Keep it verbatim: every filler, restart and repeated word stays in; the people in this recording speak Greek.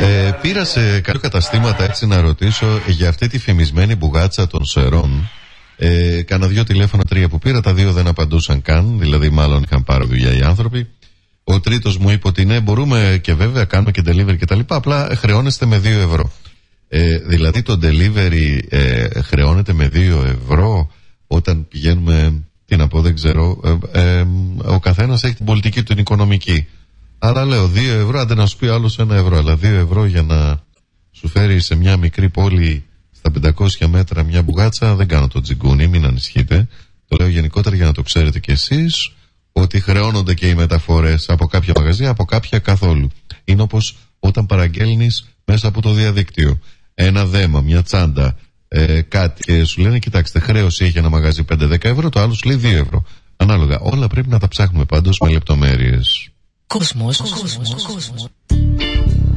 Ε, πήρα σε κάποια καταστήματα έτσι να ρωτήσω για αυτή τη φημισμένη μπουγάτσα των Σερών. Ε, κάνα δύο τηλέφωνα, τρία που πήρα, τα δύο δεν απαντούσαν καν, δηλαδή μάλλον είχαν πάρει δουλειά οι άνθρωποι. Ο τρίτος μου είπε ότι ναι, μπορούμε και βέβαια κάνουμε και delivery και τα λοιπά, απλά χρεώνεστε με δύο ευρώ. Ε, δηλαδή το delivery ε, χρεώνεται με δύο ευρώ όταν πηγαίνουμε, τι να πω, δεν ξέρω, ε, ε, ο καθένας έχει την πολιτική του, την οικονομική. Άρα λέω δύο ευρώ, άντε να σου πει άλλος ένα ευρώ, αλλά δύο ευρώ για να σου φέρει σε μια μικρή πόλη στα πεντακόσια μέτρα μια μπουγάτσα, δεν κάνω το τζιγκούνι, μην ανησυχείτε. Το λέω γενικότερα για να το ξέρετε κι εσείς, ότι χρεώνονται και οι μεταφορές από κάποια μαγαζιά, από κάποια καθόλου. Είναι όπως όταν παραγγέλνεις μέσα από το διαδίκτυο ένα δέμα, μια τσάντα, ε, κάτι, και σου λένε κοιτάξτε, χρέωση έχει ένα μαγαζί πέντε δέκα ευρώ, το άλλο σου λέει δύο ευρώ. Ανάλογα, όλα πρέπει να τα ψάχνουμε πάντως με λεπτομέρειες. Κόσμος, κόσμος, κόσμος.